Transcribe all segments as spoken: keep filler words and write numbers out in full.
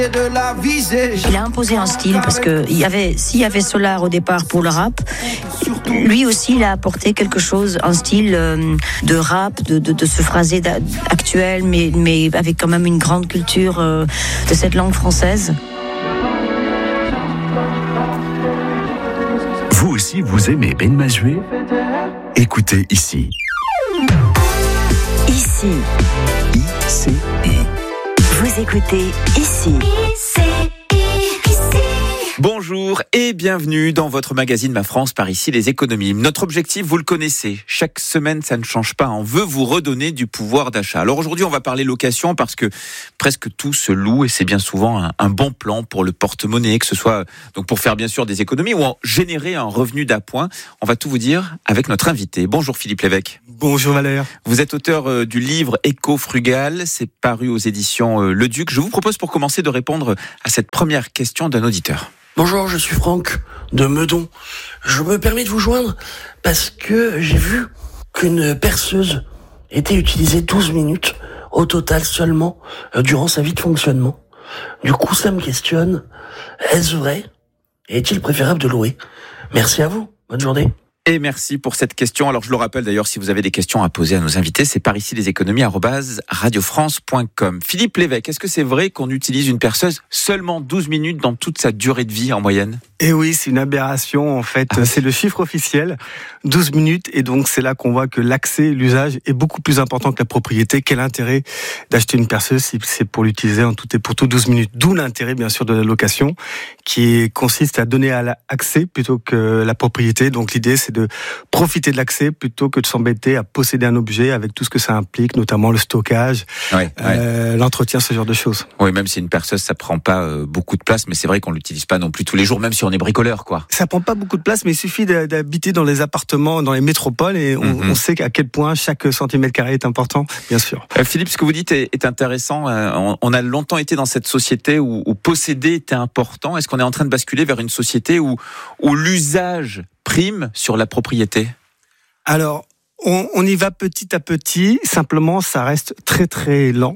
de la visée. Il a imposé un style parce que il y avait, s'il y avait Solar au départ pour le rap, lui aussi il a apporté quelque chose, un style euh, de rap, de, de, de ce phrasé actuel, mais, mais avec quand même une grande culture euh, de cette langue française. Vous aussi, vous aimez Ben Mazué ? Écoutez ici. Ici. I C I. Vous écoutez ici. Bonjour et bienvenue dans votre magazine Ma France par ici les économies. Notre objectif, vous le connaissez, chaque semaine ça ne change pas, on veut vous redonner du pouvoir d'achat. Alors aujourd'hui on va parler location parce que presque tout se loue et c'est bien souvent un, un bon plan pour le porte-monnaie, que ce soit donc pour faire bien sûr des économies ou en générer un revenu d'appoint. On va tout vous dire avec notre invité. Bonjour Philippe Lévesque. Bonjour Valère. Vous êtes auteur euh, du livre Éco-Frugal, c'est paru aux éditions euh, Le Duc. Je vous propose pour commencer de répondre à cette première question d'un auditeur. Bonjour, je suis Franck de Meudon. Je me permets de vous joindre parce que j'ai vu qu'une perceuse était utilisée douze minutes au total seulement euh, durant sa vie de fonctionnement. Du coup, ça me questionne. Est-ce vrai ? Est-il préférable de louer ? Merci à vous. Bonne journée. Et merci pour cette question. Alors je le rappelle d'ailleurs, si vous avez des questions à poser à nos invités, c'est par ici les économies arobase radio france point com. Philippe Lévesque, est-ce que c'est vrai qu'on utilise une perceuse seulement douze minutes dans toute sa durée de vie en moyenne ? Eh oui, c'est une aberration en fait, ah. C'est le chiffre officiel, douze minutes, et donc c'est là qu'on voit que l'accès, l'usage est beaucoup plus important que la propriété. Quel intérêt d'acheter une perceuse si c'est pour l'utiliser en tout et pour tout douze minutes ? D'où l'intérêt bien sûr de la location qui consiste à donner à l'accès plutôt que la propriété. Donc l'idée c'est de profiter de l'accès plutôt que de s'embêter à posséder un objet avec tout ce que ça implique, notamment le stockage, ouais, euh, ouais. l'entretien, ce genre de choses. Oui, même si une perceuse, ça prend pas euh, beaucoup de place, mais c'est vrai qu'on l'utilise pas non plus tous les jours, même si on est bricoleur, quoi. Ça prend pas beaucoup de place, mais il suffit d'habiter dans les appartements, dans les métropoles, et on, mm-hmm. on sait à quel point chaque centimètre carré est important, bien sûr. Euh, Philippe, ce que vous dites est, est intéressant. Euh, on, on a longtemps été dans cette société où, où posséder était important. Est-ce qu'on est en train de basculer vers une société où, où l'usage prime sur la propriété ? Alors, on, on y va petit à petit, simplement ça reste très très lent.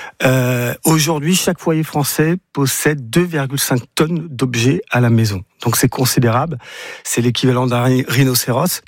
Euh, aujourd'hui, chaque foyer français possède deux virgule cinq tonnes d'objets à la maison. Donc c'est considérable, c'est l'équivalent d'un rhinocéros.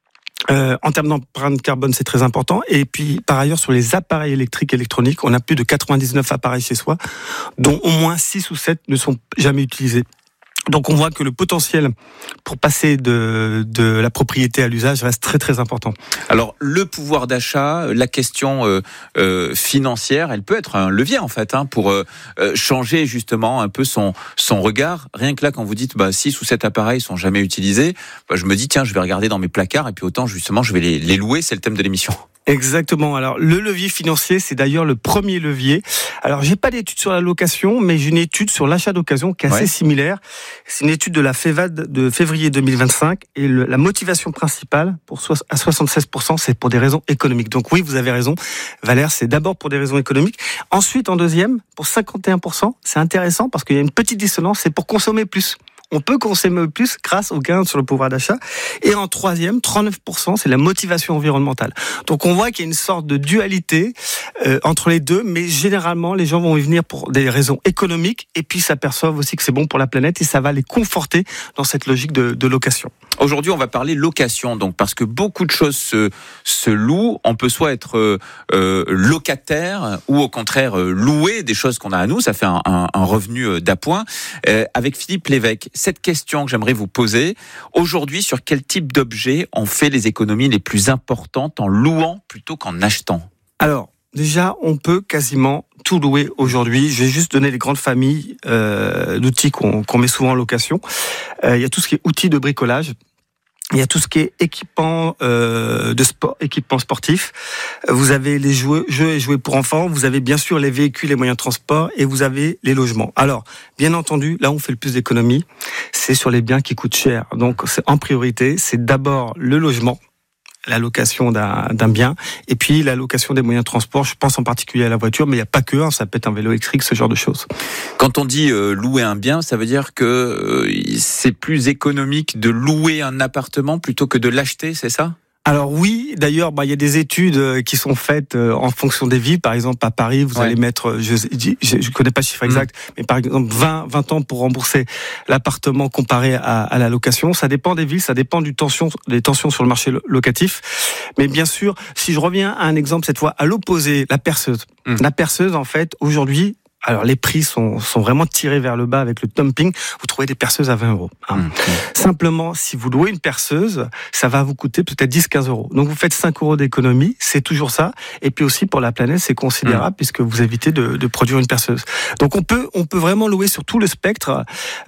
Euh, en termes d'empreinte carbone, c'est très important. Et puis, par ailleurs, sur les appareils électriques et électroniques, on a plus de quatre-vingt-dix-neuf appareils chez soi, dont au moins six ou sept ne sont jamais utilisés. Donc on voit que le potentiel pour passer de, de la propriété à l'usage reste très très important. Alors le pouvoir d'achat, la question euh, euh, financière, elle peut être un levier en fait hein, pour euh, changer justement un peu son, son regard. Rien que là quand vous dites bah, six ou sept appareils sont jamais utilisés, bah, je me dis tiens je vais regarder dans mes placards et puis autant justement je vais les, les louer, c'est le thème de l'émission. Exactement. Alors, le levier financier, c'est d'ailleurs le premier levier. Alors, j'ai pas d'étude sur la location, mais j'ai une étude sur l'achat d'occasion qui est assez ouais. similaire. C'est une étude de la FEVAD de février deux mille vingt-cinq et le, la motivation principale pour so- à soixante-seize pour cent, c'est pour des raisons économiques. Donc oui, vous avez raison, Valère, c'est d'abord pour des raisons économiques. Ensuite, en deuxième, pour cinquante et un pour cent, c'est intéressant parce qu'il y a une petite dissonance, c'est pour consommer plus. On peut consommer plus grâce au gain sur le pouvoir d'achat. Et en troisième, trente-neuf pour cent, c'est la motivation environnementale. Donc on voit qu'il y a une sorte de dualité euh, entre les deux, mais généralement les gens vont y venir pour des raisons économiques et puis s'aperçoivent aussi que c'est bon pour la planète et ça va les conforter dans cette logique de, de location. Aujourd'hui, on va parler location, donc parce que beaucoup de choses se, se louent. On peut soit être euh, euh, locataire ou au contraire euh, louer des choses qu'on a à nous. Ça fait un, un, un revenu d'appoint. Euh, avec Philippe Lévesque, cette question que j'aimerais vous poser aujourd'hui, sur quel type d'objet on fait les économies les plus importantes en louant plutôt qu'en achetant ? Alors, déjà, on peut quasiment tout louer aujourd'hui. Je vais juste donner les grandes familles euh, d'outils qu'on, qu'on met souvent en location. Euh, il y a tout ce qui est outils de bricolage. Il y a tout ce qui est équipement euh, de sport, équipement sportif. Vous avez les jeux, jeux et jouets pour enfants. Vous avez bien sûr les véhicules, les moyens de transport, et vous avez les logements. Alors, bien entendu, là où on fait le plus d'économies, c'est sur les biens qui coûtent cher. Donc, c'est, en priorité, c'est d'abord le logement, la location d'un, d'un bien, et puis la location des moyens de transport. Je pense en particulier à la voiture, mais il n'y a pas que, hein, ça peut être un vélo électrique, ce genre de choses. Quand on dit euh, louer un bien, ça veut dire que euh, c'est plus économique de louer un appartement plutôt que de l'acheter, c'est ça ? Alors oui, d'ailleurs, bah, il y a des études qui sont faites en fonction des villes. Par exemple, à Paris, vous ouais. allez mettre, je ne connais pas le chiffre exact, mmh. mais par exemple vingt, vingt ans pour rembourser l'appartement comparé à, à la location. Ça dépend des villes, ça dépend du tension, des tensions sur le marché locatif. Mais bien sûr, si je reviens à un exemple cette fois à l'opposé, la perceuse. Mmh. La perceuse, en fait, aujourd'hui, alors les prix sont, sont vraiment tirés vers le bas avec le dumping. Vous trouvez des perceuses à vingt euros. Hein. Mmh. Simplement, si vous louez une perceuse, ça va vous coûter peut-être dix à quinze euros. Donc vous faites cinq euros d'économie, c'est toujours ça. Et puis aussi pour la planète, c'est considérable mmh. puisque vous évitez de, de produire une perceuse. Donc on peut, on peut vraiment louer sur tout le spectre.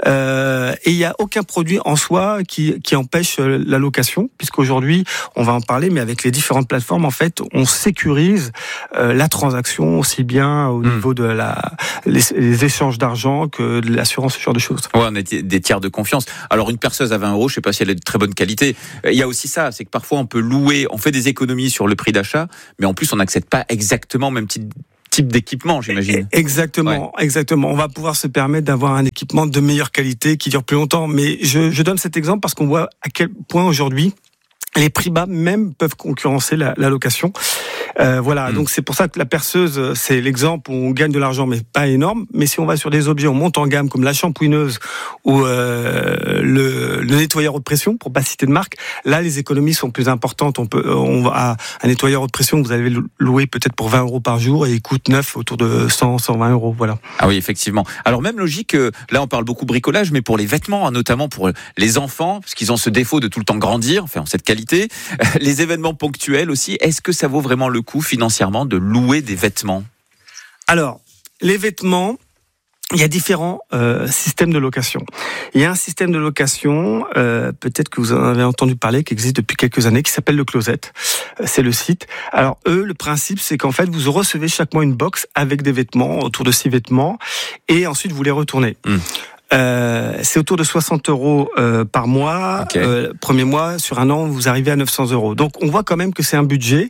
Euh, et il n'y a aucun produit en soi qui, qui empêche la location, puisqu'aujourd'hui, on va en parler, mais avec les différentes plateformes, en fait, on sécurise euh, la transaction aussi bien au mmh. niveau de la Les, les échanges d'argent que de l'assurance, ce genre de choses. Ouais, on a des tiers de confiance. Alors une perceuse à vingt euros, je sais pas si elle est de très bonne qualité. Il y a aussi ça, c'est que parfois on peut louer, on fait des économies sur le prix d'achat, mais en plus on n'accède pas exactement au même type type d'équipement, j'imagine. Exactement, ouais. exactement. On va pouvoir se permettre d'avoir un équipement de meilleure qualité qui dure plus longtemps. Mais je, je donne cet exemple parce qu'on voit à quel point aujourd'hui les prix bas même peuvent concurrencer la, la location. Euh, voilà, mmh. donc c'est pour ça que la perceuse, c'est l'exemple où on gagne de l'argent, mais pas énorme. Mais si on va sur des objets, on monte en gamme, comme la shampouineuse ou euh, le, le nettoyeur haute pression, pour pas citer de marque, là les économies sont plus importantes. On peut, on va un nettoyeur haute pression que vous allez louer peut-être pour vingt euros par jour et il coûte neuf, autour de cent, cent vingt euros. Voilà. Ah oui, effectivement. Alors même logique, là on parle beaucoup bricolage, mais pour les vêtements, notamment pour les enfants, parce qu'ils ont ce défaut de tout le temps grandir, enfin cette qualité, les événements ponctuels aussi. Est-ce que ça vaut vraiment le coût financièrement de louer des vêtements? Alors, les vêtements, il y a différents euh, systèmes de location. Il y a un système de location, euh, peut-être que vous en avez entendu parler, qui existe depuis quelques années, qui s'appelle le Closet. Euh, c'est le site. Alors eux, le principe, c'est qu'en fait, vous recevez chaque mois une box avec des vêtements, autour de six vêtements, et ensuite vous les retournez. Mmh. Euh, c'est autour de soixante euros euh, par mois. Okay. Euh, premier mois, sur un an, vous arrivez à neuf cents euros. Donc, on voit quand même que c'est un budget.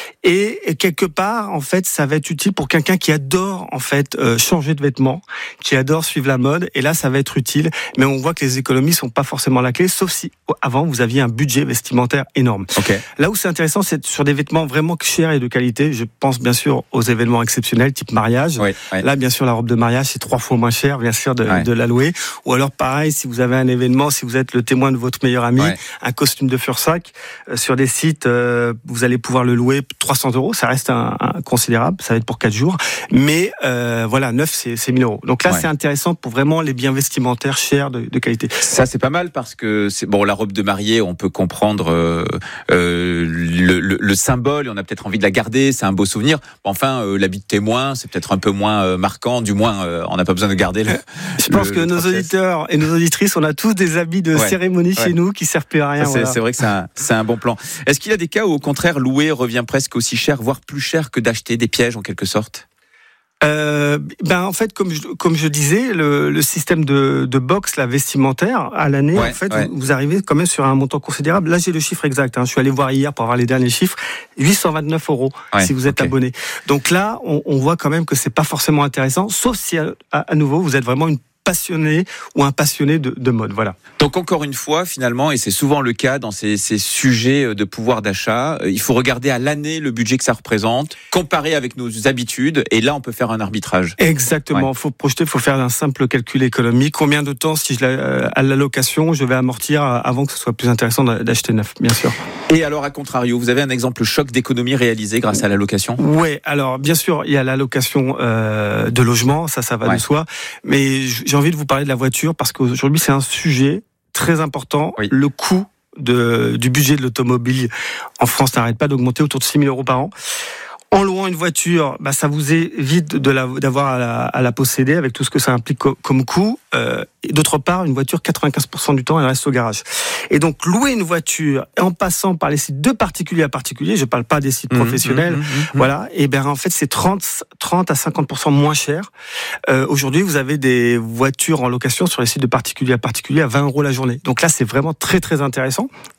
Et, et quelque part, en fait, ça va être utile pour quelqu'un qui adore, en fait, euh, changer de vêtements, qui adore suivre la mode. Et là, ça va être utile. Mais on voit que les économies sont pas forcément la clé, sauf si avant vous aviez un budget vestimentaire énorme. Okay. Là où c'est intéressant, c'est sur des vêtements vraiment chers et de qualité. Je pense bien sûr aux événements exceptionnels, type mariage. Oui, oui. Là, bien sûr, la robe de mariage, c'est trois fois moins cher, bien sûr, de, ouais. de la louer. Ou alors pareil, si vous avez un événement, si vous êtes le témoin de votre meilleur ami, ouais. un costume de Fursac, euh, sur des sites, euh, vous allez pouvoir le louer trois cents euros, ça reste un, un considérable, ça va être pour quatre jours, mais euh, voilà, neuf c'est, c'est mille euros. Donc là, ouais. c'est intéressant pour vraiment les biens vestimentaires chers de, de qualité. Ça, c'est pas mal parce que c'est bon, la robe de mariée, on peut comprendre euh, euh, le, le, le symbole, on a peut-être envie de la garder, c'est un beau souvenir. Enfin, euh, l'habit de témoin, c'est peut-être un peu moins euh, marquant, du moins, euh, on n'a pas besoin de garder le. Je pense le, que le nos auditeurs et nos auditrices, on a tous des habits de ouais, cérémonie ouais. chez nous qui servent plus à rien. C'est, voilà. c'est vrai que c'est un, c'est un bon plan. Est-ce qu'il y a des cas où, au contraire, louer revient presque aussi cher, voire plus cher que d'acheter des pièges en quelque sorte? Euh, ben en fait, comme je, comme je disais, le, le système de, de box, la vestimentaire, à l'année, ouais, en fait, ouais. vous, vous arrivez quand même sur un montant considérable. Là, j'ai le chiffre exact. Hein. Je suis allé voir hier pour avoir les derniers chiffres. huit cent vingt-neuf euros ouais, si vous êtes okay. abonné. Donc là, on, on voit quand même que c'est pas forcément intéressant, sauf si à, à, à nouveau vous êtes vraiment une passionné ou un passionné de, de mode, voilà. Donc encore une fois, finalement, et c'est souvent le cas dans ces, ces sujets de pouvoir d'achat, il faut regarder à l'année le budget que ça représente, comparer avec nos habitudes, et là on peut faire un arbitrage. Exactement, il ouais. faut projeter, il faut faire un simple calcul économique. Combien de temps, si je la, à la location, je vais amortir avant que ce soit plus intéressant d'acheter neuf, bien sûr. Et alors, à contrario, vous avez un exemple choc d'économie réalisé grâce à la location? Oui, alors bien sûr, il y a la location euh, de logement, ça, ça va ouais. de soi, mais j'ai envie de vous parler de la voiture parce qu'aujourd'hui c'est un sujet très important. Oui. Le coût de, du budget de l'automobile en France n'arrête pas d'augmenter, autour de six mille euros par an. En louant une voiture, bah, ça vous évite de la, d'avoir à la, à la posséder avec tout ce que ça implique co- comme coût. Euh, et d'autre part, une voiture, quatre-vingt-quinze pour cent du temps, elle reste au garage. Et donc, louer une voiture en passant par les sites de particulier à particulier, je ne parle pas des sites mmh, professionnels, mmh, mmh, voilà. Et ben en fait, c'est trente à cinquante pour cent moins cher. Euh, aujourd'hui, vous avez des voitures en location sur les sites de particulier à particulier à vingt euros la journée. Donc là, c'est vraiment très très intéressant.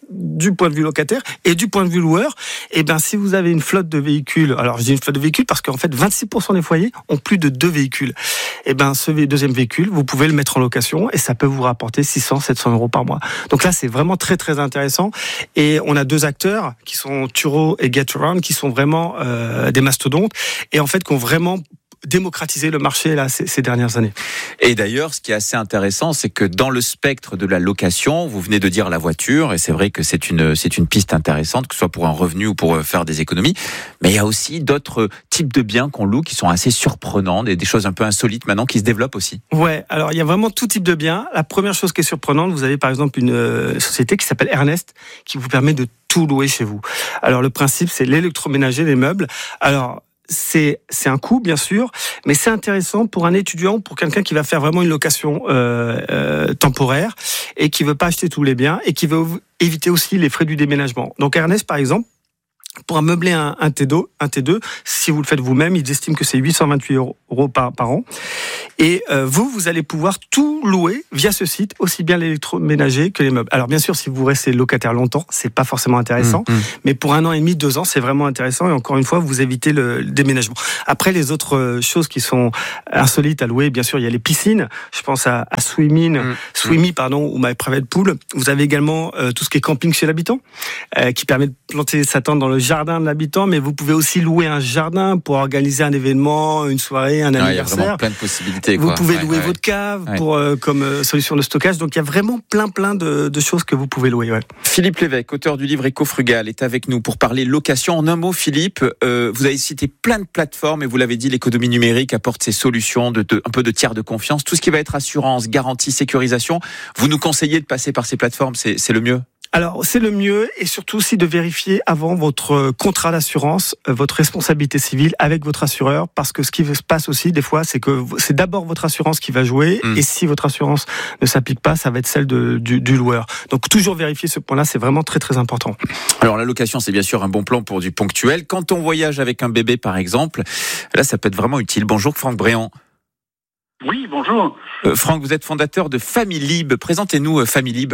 du point de vue locataire et du point de vue loueur. Et ben, si vous avez une flotte de véhicules, alors je dis une flotte de véhicules parce qu'en fait, vingt-six pour cent des foyers ont plus de deux véhicules. Et ben, ce deuxième véhicule, vous pouvez le mettre en location et ça peut vous rapporter six cents, sept cents euros par mois. Donc là, c'est vraiment très, très intéressant. Et on a deux acteurs qui sont Turo et GetAround qui sont vraiment euh, des mastodontes et en fait, qui ont vraiment démocratiser le marché là ces, ces dernières années. Et d'ailleurs, ce qui est assez intéressant, c'est que dans le spectre de la location, vous venez de dire la voiture, et c'est vrai que c'est une c'est une piste intéressante, que ce soit pour un revenu ou pour faire des économies. Mais il y a aussi d'autres types de biens qu'on loue qui sont assez surprenants, des, des choses un peu insolites maintenant qui se développent aussi. Ouais, alors il y a vraiment tout type de biens. La première chose qui est surprenante, vous avez par exemple une euh, société qui s'appelle Ernest, qui vous permet de tout louer chez vous. Alors le principe, c'est l'électroménager, les meubles. Alors C'est, c'est un coût, bien sûr, mais c'est intéressant pour un étudiant, pour quelqu'un qui va faire vraiment une location euh, euh, temporaire et qui veut pas acheter tous les biens et qui veut éviter aussi les frais du déménagement. Donc Ernest, par exemple, pour meubler un, un T deux, un T deux, si vous le faites vous-même, ils estiment que c'est huit cent vingt-huit euros par, par an. Et euh, vous, vous allez pouvoir tout louer via ce site, aussi bien l'électroménager que les meubles. Alors bien sûr, si vous restez locataire longtemps, c'est pas forcément intéressant, mmh, mmh. mais pour un an et demi, deux ans, c'est vraiment intéressant. Et encore une fois, vous évitez le, le déménagement. Après, les autres choses qui sont insolites à louer, bien sûr, il y a les piscines. Je pense à, à Swimmy, mmh. Swimmy, pardon, ou My Private Pool. Vous avez également euh, tout ce qui est camping chez l'habitant, euh, qui permet de planter sa tente dans le jardin de l'habitant, mais vous pouvez aussi louer un jardin pour organiser un événement, une soirée, un anniversaire. Il y a vraiment plein de possibilités. Vous quoi. pouvez ouais, louer ouais. votre cave ouais. pour euh, comme euh, solution de stockage. Donc il y a vraiment plein plein de, de choses que vous pouvez louer. Ouais. Philippe Lévesque, auteur du livre Éco-Frugal, est avec nous pour parler location. En un mot, Philippe, euh, vous avez cité plein de plateformes et vous l'avez dit, l'économie numérique apporte ses solutions, de, de, un peu de tiers de confiance. Tout ce qui va être assurance, garantie, sécurisation, vous nous conseillez de passer par ces plateformes, c'est, c'est le mieux ? Alors, c'est le mieux et surtout aussi de vérifier avant votre contrat d'assurance, votre responsabilité civile avec votre assureur, parce que ce qui se passe aussi des fois, c'est que c'est d'abord votre assurance qui va jouer mmh. et si votre assurance ne s'applique pas, ça va être celle de, du, du loueur. Donc, toujours vérifier ce point-là, c'est vraiment très très important. Alors, la location, c'est bien sûr un bon plan pour du ponctuel. Quand on voyage avec un bébé, par exemple, là, ça peut être vraiment utile. Bonjour, Franck Bréant. Oui, bonjour. Euh, Franck, vous êtes fondateur de Familib. Présentez-nous euh, Familib.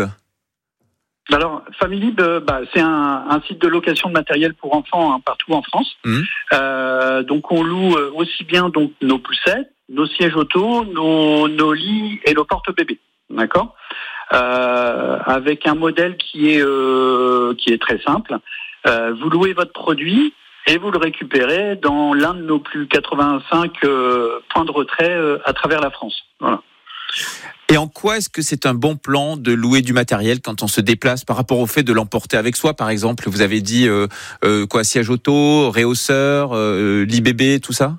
Alors, Familib, euh, bah, c'est un, un site de location de matériel pour enfants hein, partout en France. Mmh. Euh, donc, on loue euh, aussi bien donc nos poussettes, nos sièges auto, nos, nos lits et nos porte-bébés. D'accord. Euh, avec un modèle qui est euh, qui est très simple. Euh, vous louez votre produit et vous le récupérez dans l'un de nos plus quatre-vingt-cinq euh, points de retrait euh, à travers la France. Voilà. Et en quoi est-ce que c'est un bon plan de louer du matériel quand on se déplace par rapport au fait de l'emporter avec soi, par exemple? Vous avez dit euh, euh, quoi, siège auto, réhausseur, euh, lit bébé, tout ça?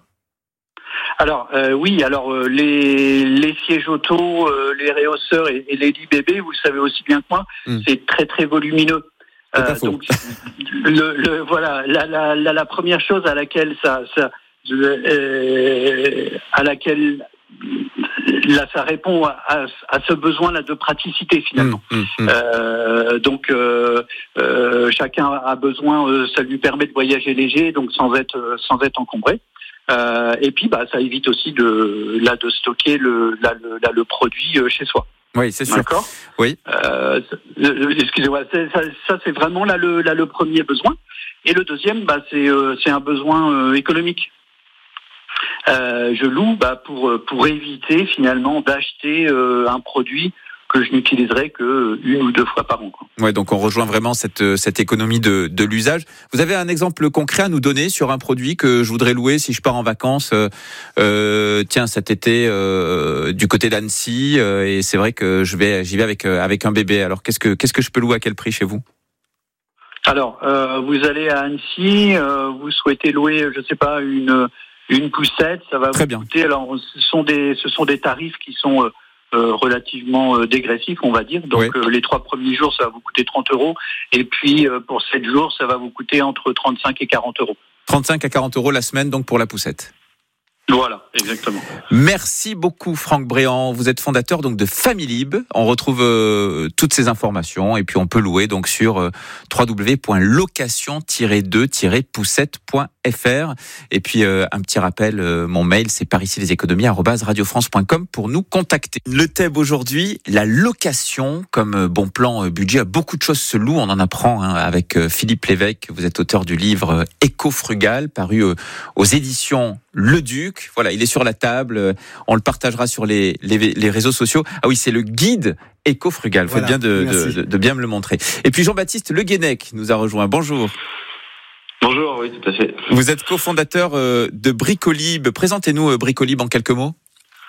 Alors euh, oui, alors euh, les les sièges auto, euh, les réhausseurs et, et les lits bébés, vous le savez aussi bien que moi, mmh. c'est très très volumineux. Euh, donc le, le voilà la, la la la première chose à laquelle ça ça euh, à laquelle là, ça répond à, à, à ce besoin-là de praticité finalement. Mmh, mmh. Euh, donc, euh, euh, chacun a besoin. Euh, ça lui permet de voyager léger, donc sans être sans être encombré. Euh, et puis, bah, ça évite aussi de là de stocker le là, le, là, le produit chez soi. Oui, c'est sûr. D'accord. Oui. Euh, excusez-moi. C'est, ça, ça, c'est vraiment là le là le premier besoin. Et le deuxième, bah, c'est euh, c'est un besoin euh, économique. Euh, je loue bah, pour pour éviter finalement d'acheter euh, un produit que je n'utiliserai que une ou deux fois par an. Quoi. Ouais, donc on rejoint vraiment cette cette économie de de l'usage. Vous avez un exemple concret à nous donner sur un produit que je voudrais louer si je pars en vacances euh, euh, tiens cet été euh, du côté d'Annecy euh, et c'est vrai que je vais j'y vais avec euh, avec un bébé. Alors qu'est-ce que qu'est-ce que je peux louer à quel prix chez vous? Alors euh, vous allez à Annecy, euh, vous souhaitez louer je sais pas une Une poussette, ça va Très vous bien. coûter. Alors, ce sont des, ce sont des tarifs qui sont euh, euh, relativement euh, dégressifs, on va dire. Donc, oui. euh, les trois premiers jours, ça va vous coûter trente euros. Et puis, euh, pour sept jours, ça va vous coûter entre trente-cinq et quarante euros. trente-cinq à quarante euros la semaine, donc, pour la poussette. Voilà, exactement. Merci beaucoup, Franck Bréant. Vous êtes fondateur donc de Familib. On retrouve euh, toutes ces informations et puis on peut louer donc sur euh, w w w point location tiret deux tiret poussette point F R. Et puis euh, un petit rappel, euh, mon mail c'est par ici les économies arobase radio france point com pour nous contacter. Le thème aujourd'hui, la location comme bon plan budget. Beaucoup de choses se louent, on en apprend hein, avec euh, Philippe Lévesque. Vous êtes auteur du livre euh, Éco-Frugal, paru euh, aux éditions Le Duc. Voilà, il est sur la table, euh, on le partagera sur les, les, les réseaux sociaux. Ah oui, c'est le guide Éco-Frugal, faut voilà, bien de, de, de, de bien me le montrer. Et puis Jean-Baptiste Le Guenec nous a rejoint, bonjour. Bonjour, oui, tout à fait. Vous êtes cofondateur euh, de Bricolib. Présentez-nous euh, Bricolib en quelques mots.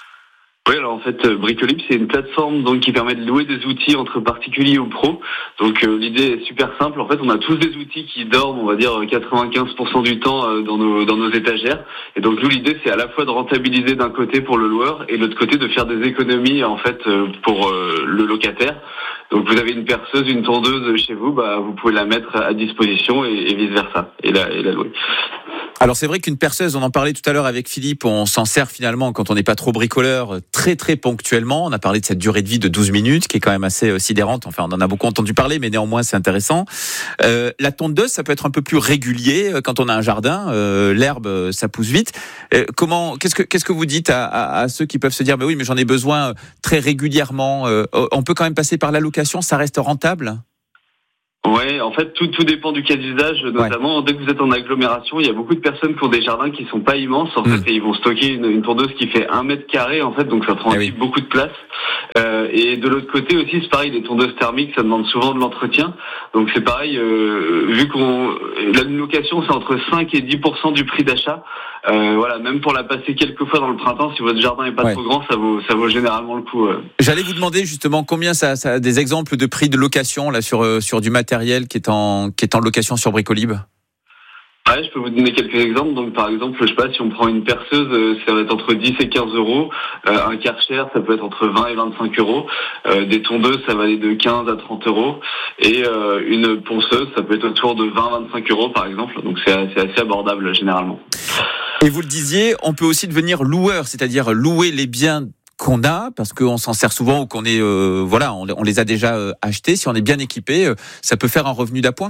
Oui, alors en fait, Bricolib, c'est une plateforme donc qui permet de louer des outils entre particuliers ou pros. Donc euh, l'idée est super simple. En fait, on a tous des outils qui dorment, on va dire quatre-vingt-quinze pour cent du temps euh, dans nos dans nos étagères. Et donc nous, l'idée, c'est à la fois de rentabiliser d'un côté pour le loueur et de l'autre côté de faire des économies en fait euh, pour euh, le locataire. Donc vous avez une perceuse, une tondeuse chez vous, bah vous pouvez la mettre à disposition et, et vice versa et la et la louer. Alors c'est vrai qu'une perceuse, on en parlait tout à l'heure avec Philippe, on s'en sert finalement quand on n'est pas trop bricoleur, très très ponctuellement. On a parlé de cette durée de vie de douze minutes qui est quand même assez euh, sidérante. Enfin, on en a beaucoup entendu parler, mais néanmoins c'est intéressant. Euh, la tondeuse, ça peut être un peu plus régulier quand on a un jardin. Euh, l'herbe, ça pousse vite. Euh, comment, qu'est-ce que qu'est-ce que vous dites à, à, à ceux qui peuvent se dire, bah oui, mais j'en ai besoin très régulièrement. Euh, on peut quand même passer par la location, ça reste rentable? Ouais, en fait, tout tout dépend du cas d'usage. Notamment, ouais. Dès que vous êtes en agglomération, il y a beaucoup de personnes qui ont des jardins qui sont pas immenses, en mmh. fait, et ils vont stocker une, une tondeuse qui fait un mètre carré, en fait, donc ça prend eh aussi oui. beaucoup de place. Euh, et de l'autre côté aussi, c'est pareil, les tondeuses thermiques, ça demande souvent de l'entretien. Donc c'est pareil, euh, vu qu'on la location, c'est entre cinq et dix pour cent du prix d'achat. Euh, voilà, même pour la passer quelques fois dans le printemps, si votre jardin est pas ouais. trop grand, ça vaut ça vaut généralement le coup. Euh. J'allais vous demander justement combien ça, ça des exemples de prix de location là sur euh, sur du matériel qui est en qui est en location sur Bricolib. Ouais, je peux vous donner quelques exemples. Donc, par exemple, je sais pas, si on prend une perceuse, ça va être entre dix et quinze euros. Euh, un Karcher, ça peut être entre vingt et vingt-cinq euros. Euh, des tondeuses, ça va aller de quinze à trente euros. Et euh, une ponceuse, ça peut être autour de vingt à vingt-cinq euros, par exemple. Donc, c'est assez, assez abordable, généralement. Et vous le disiez, on peut aussi devenir loueur, c'est-à-dire louer les biens qu'on a, parce qu'on s'en sert souvent ou qu'on est, euh, voilà, on, on les a déjà euh, achetés. Si on est bien équipé, euh, ça peut faire un revenu d'appoint.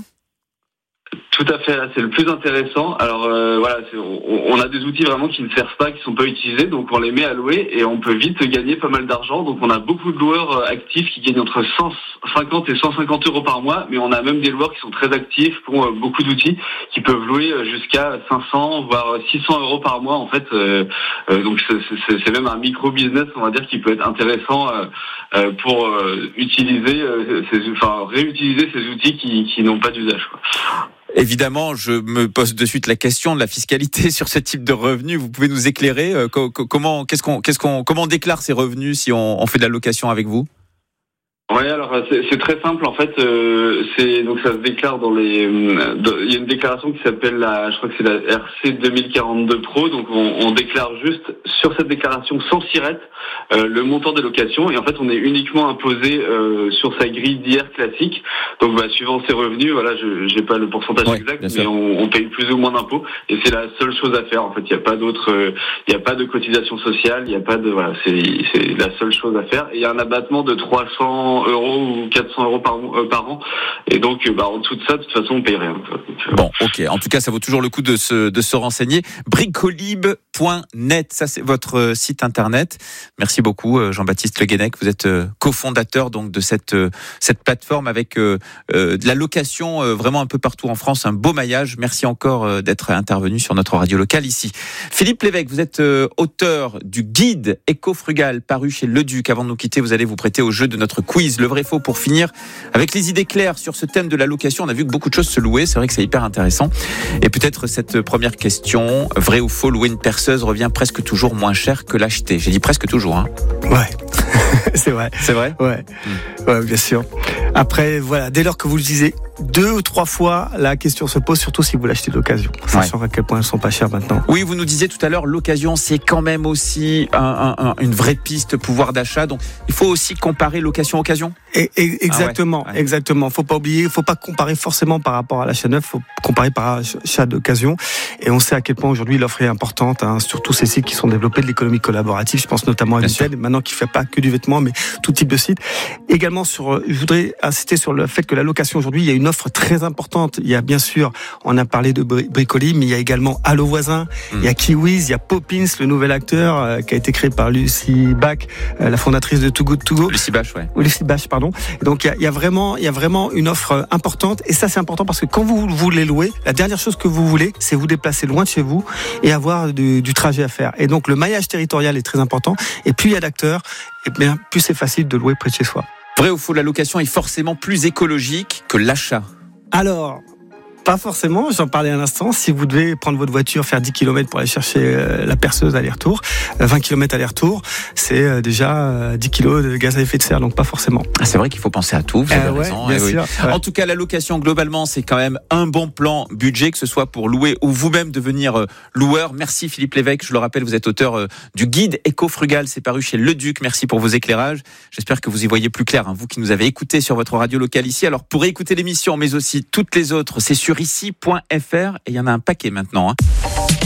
Tout à fait, c'est le plus intéressant. Alors euh, voilà, c'est, on, on a des outils vraiment qui ne servent pas, qui sont pas utilisés, donc on les met à louer et on peut vite gagner pas mal d'argent. Donc on a beaucoup de loueurs actifs qui gagnent entre cent cinquante et cent cinquante euros par mois, mais on a même des loueurs qui sont très actifs, qui ont beaucoup d'outils, qui peuvent louer jusqu'à cinq cents voire six cents euros par mois en fait. Euh, euh, donc c'est, c'est, c'est même un micro business, on va dire, qui peut être intéressant euh, pour euh, utiliser, euh, ces, enfin réutiliser ces outils qui, qui n'ont pas d'usage, quoi. Évidemment, je me pose de suite la question de la fiscalité sur ce type de revenus. Vous pouvez nous éclairer euh, comment, qu'est-ce qu'on, qu'est-ce qu'on, comment on déclare ces revenus si on, on fait de la location avec vous? Ouais, alors c'est, c'est très simple en fait. Euh, c'est donc ça se déclare dans les. Euh, il y a une déclaration qui s'appelle la, je crois que c'est la R C deux mille quarante-deux Pro. Donc on, on déclare juste sur cette déclaration sans siret euh, le montant des locations et en fait on est uniquement imposé euh, sur sa grille d'I R classique. Donc bah, suivant ses revenus, voilà, je j'ai pas le pourcentage ouais, exact, mais on, on paye plus ou moins d'impôts et c'est la seule chose à faire en fait. Il y a pas d'autre, il euh, y a pas de cotisation sociale, il y a pas de voilà, c'est c'est la seule chose à faire. Et il y a un abattement de trois cents euros ou quatre cents euros par, euh, par an. Et donc, bah, en dessous de ça, de toute façon, on paye rien. Donc, euh... Bon, ok. En tout cas, ça vaut toujours le coup de se, de se renseigner. bricolib point net, ça c'est votre site internet. Merci beaucoup, Jean-Baptiste Le Guenec. Vous êtes cofondateur donc de cette, cette plateforme avec euh, euh, de la location euh, vraiment un peu partout en France, un beau maillage. Merci encore euh, d'être intervenu sur notre radio locale ici. Philippe Lévesque, vous êtes euh, auteur du guide Éco-Frugal paru chez Le Duc. Avant de nous quitter, vous allez vous prêter au jeu de notre quiz, le vrai faux, pour finir avec les idées claires sur ce thème de la location. On a vu que beaucoup de choses se louaient, c'est vrai que c'est hyper intéressant. Et peut-être cette première question, vrai ou faux, louer une perceuse revient presque toujours moins cher que l'acheter. J'ai dit presque toujours, hein. Ouais. C'est vrai. C'est vrai? Ouais. Mmh. Ouais, bien sûr. Après, voilà, dès lors que vous le disiez deux ou trois fois, la question se pose, surtout si vous l'achetez d'occasion. Sachant ouais. à quel point elles sont pas chères maintenant. Oui, vous nous disiez tout à l'heure, l'occasion, c'est quand même aussi un, un, un, une vraie piste pouvoir d'achat. Donc, il faut aussi comparer location-occasion. Et, et, exactement, ah ouais. Ouais. exactement. Faut pas oublier, faut pas comparer forcément par rapport à l'achat neuf, faut comparer par achat d'occasion. Et on sait à quel point aujourd'hui l'offre est importante, hein, surtout ces sites qui sont développés de l'économie collaborative. Je pense notamment à Vinted, maintenant qui fait pas que du vêtement, mais tout type de site. Également sur, je voudrais insister sur le fait que la location aujourd'hui, il y a une offre très importante. Il y a bien sûr, on a parlé de Bricoly, mais il y a également Allo Voisin, mmh. il y a Kiwis, il y a Poppins, le nouvel acteur euh, qui a été créé par Lucie Bach, euh, la fondatrice de Too Good To Go. Lucie Bach, ouais. Ou Lucie Bach, pardon. Et donc il y, a, il y a vraiment, il y a vraiment une offre importante. Et ça, c'est important parce que quand vous voulez louer, la dernière chose que vous voulez, c'est vous déplacer loin de chez vous et avoir du, du trajet à faire. Et donc le maillage territorial est très important. Et plus il y a d'acteurs, et bien plus c'est facile de louer près de chez soi. Vrai ou faux, la location est forcément plus écologique que l'achat? Alors, pas forcément, j'en parlais à l'instant. Si vous devez prendre votre voiture, faire dix kilomètres pour aller chercher la perceuse aller-retour, vingt kilomètres aller-retour, c'est déjà dix kilos de gaz à effet de serre, donc pas forcément. Ah, c'est vrai qu'il faut penser à tout, vous avez euh, raison. Ouais, bien eh sûr, oui. ouais. En tout cas, la location, globalement, c'est quand même un bon plan budget, que ce soit pour louer ou vous-même devenir loueur. Merci Philippe Lévesque, je le rappelle, vous êtes auteur du guide éco-frugal, c'est paru chez Le Duc. Merci pour vos éclairages. J'espère que vous y voyez plus clair, hein, vous qui nous avez écoutés sur votre radio locale ici. Alors, pour écouter l'émission, mais aussi toutes les autres, c'est sur ici point f r et il y en a un paquet maintenant. Hein.